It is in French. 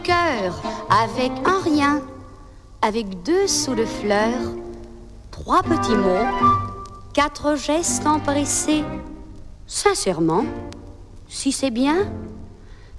Cœur avec un rien, avec 2 sous de fleurs, 3 petits mots, 4 gestes empressés. Sincèrement, si c'est bien,